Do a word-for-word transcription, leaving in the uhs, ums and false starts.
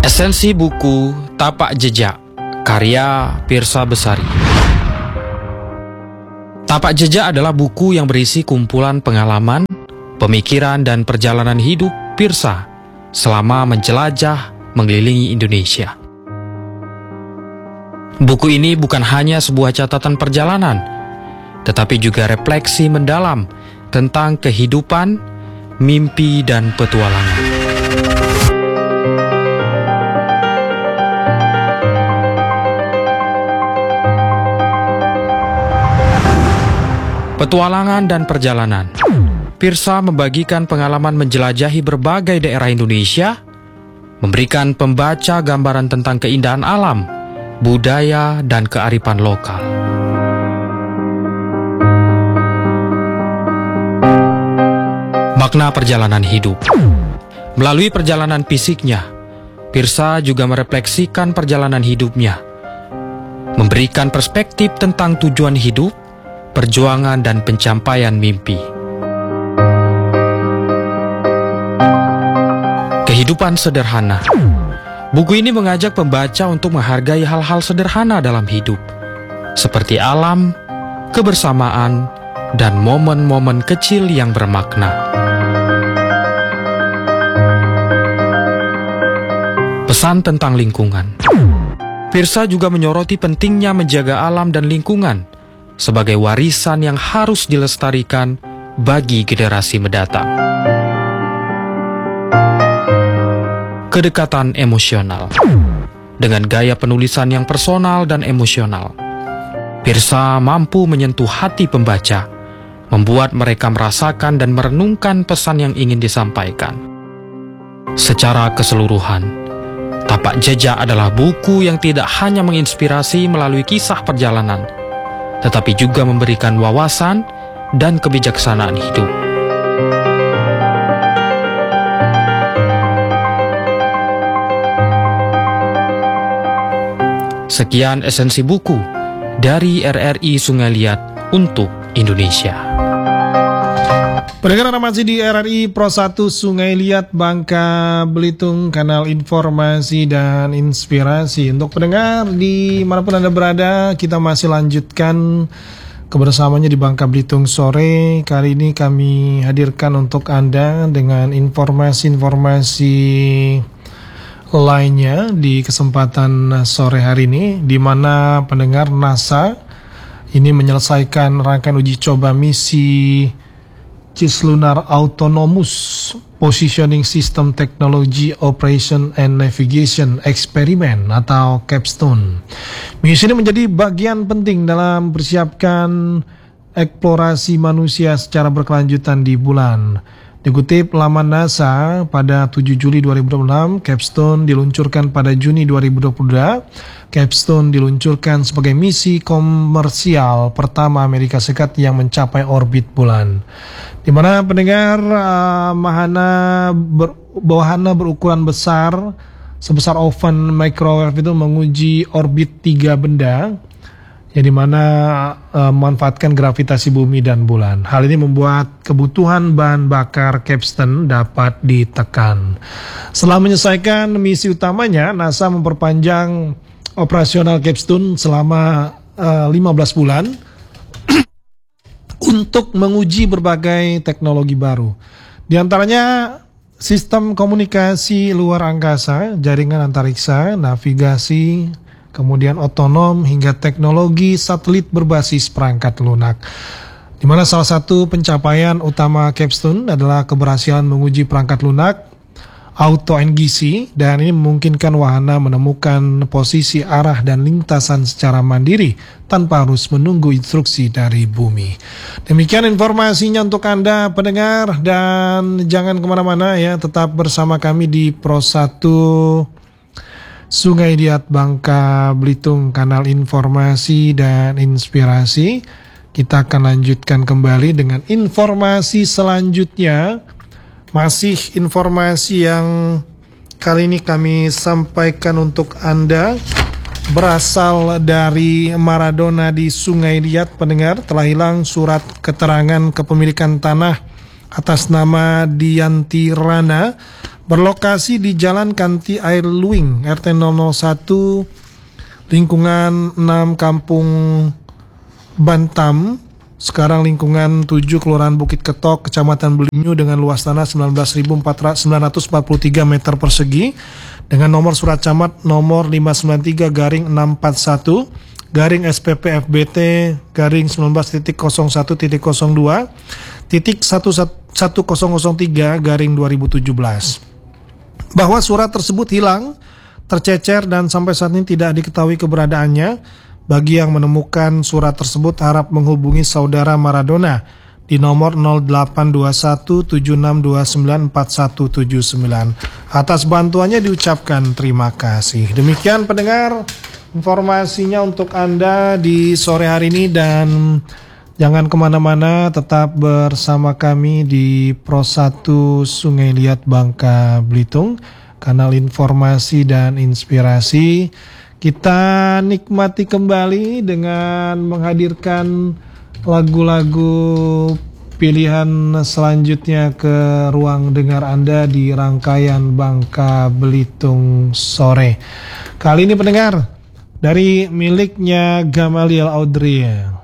Esensi buku Tapak Jejak, karya Pirsa Besari. Tapak Jejak adalah buku yang berisi kumpulan pengalaman, pemikiran, dan perjalanan hidup Pirsa selama menjelajah mengelilingi Indonesia. Buku ini bukan hanya sebuah catatan perjalanan, tetapi juga refleksi mendalam tentang kehidupan, mimpi, dan petualangan. Petualangan dan perjalanan. Pirsa membagikan pengalaman menjelajahi berbagai daerah Indonesia, memberikan pembaca gambaran tentang keindahan alam, budaya, dan kearifan lokal. Makna perjalanan hidup. Melalui perjalanan fisiknya, Pirsa juga merefleksikan perjalanan hidupnya, memberikan perspektif tentang tujuan hidup, perjuangan, dan pencapaian mimpi. Kehidupan sederhana. Buku ini mengajak pembaca untuk menghargai hal-hal sederhana dalam hidup, seperti alam, kebersamaan, dan momen-momen kecil yang bermakna. Pesan tentang lingkungan. Pirsa juga menyoroti pentingnya menjaga alam dan lingkungan sebagai warisan yang harus dilestarikan bagi generasi mendatang. Kedekatan emosional. Dengan gaya penulisan yang personal dan emosional, Pirsa mampu menyentuh hati pembaca, membuat mereka merasakan dan merenungkan pesan yang ingin disampaikan. Secara keseluruhan, Tapak Jejak adalah buku yang tidak hanya menginspirasi melalui kisah perjalanan, tetapi juga memberikan wawasan dan kebijaksanaan hidup. Sekian esensi buku dari R R I Sungai Liat untuk Indonesia. Pendengar masih di R R I Pro satu Sungai Liat, Bangka Belitung, kanal informasi dan inspirasi. Untuk pendengar di manapun Anda berada, kita masih lanjutkan kebersamaannya di Bangka Belitung sore. Kali ini kami hadirkan untuk Anda dengan informasi-informasi lainnya di kesempatan sore hari ini, di mana pendengar NASA ini menyelesaikan rangkaian uji coba misi Cislunar Autonomous Positioning System Technology Operation and Navigation Experiment atau CAPSTONE. Misi ini menjadi bagian penting dalam persiapkan eksplorasi manusia secara berkelanjutan di bulan. Dikutip laman NASA, pada tujuh Juli dua ribu dua puluh enam, CAPSTONE diluncurkan pada Juni dua ribu dua puluh dua. CAPSTONE diluncurkan sebagai misi komersial pertama Amerika Serikat yang mencapai orbit bulan. Di mana pendengar uh, wahana ber, wahana berukuran besar sebesar oven microwave itu menguji orbit tiga benda, yang dimana uh, memanfaatkan gravitasi bumi dan bulan. Hal ini membuat kebutuhan bahan bakar CAPSTONE dapat ditekan. Setelah menyelesaikan misi utamanya, NASA memperpanjang operasional CAPSTONE selama uh, lima belas bulan untuk menguji berbagai teknologi baru. Di antaranya sistem komunikasi luar angkasa, jaringan antariksa, navigasi, kemudian otonom, hingga teknologi satelit berbasis perangkat lunak. Di mana salah satu pencapaian utama CAPSTONE adalah keberhasilan menguji perangkat lunak Auto N G C, dan ini memungkinkan wahana menemukan posisi arah dan lintasan secara mandiri tanpa harus menunggu instruksi dari bumi. Demikian informasinya untuk Anda pendengar, dan jangan kemana-mana ya, tetap bersama kami di Pro satu Sungai Liat, Bangka Belitung, kanal informasi dan inspirasi. Kita akan lanjutkan kembali dengan informasi selanjutnya. Masih informasi yang kali ini kami sampaikan untuk Anda berasal dari Maradona di Sungai Liat. Pendengar, telah hilang surat keterangan kepemilikan tanah atas nama Dianti Rana berlokasi di Jalan Kanti Air Luing, R T nol nol satu, lingkungan enam, Kampung Bantam, sekarang lingkungan tujuh, Kelurahan Bukit Ketok, Kecamatan Belinyu, dengan luas tanah sembilan belas ribu sembilan ratus empat puluh tiga meter persegi, dengan nomor surat camat nomor lima sembilan tiga garing enam empat satu garing S P P F B T garing sembilan belas titik nol satu titik nol dua titik satu satu nol nol tiga garing dua ribu tujuh belas. Bahwa surat tersebut hilang, tercecer, dan sampai saat ini tidak diketahui keberadaannya. Bagi yang menemukan surat tersebut harap menghubungi saudara Maradona di nomor nol delapan dua satu tujuh enam dua sembilan empat satu tujuh sembilan. Atas bantuannya diucapkan terima kasih. Demikian pendengar, informasinya untuk Anda di sore hari ini, dan jangan kemana-mana, tetap bersama kami di Pro satu Sungai Liat, Bangka Belitung, kanal informasi dan inspirasi. Kita nikmati kembali dengan menghadirkan lagu-lagu pilihan selanjutnya ke ruang dengar Anda di rangkaian Bangka Belitung sore. Kali ini pendengar, dari miliknya Gamaliel Audrey.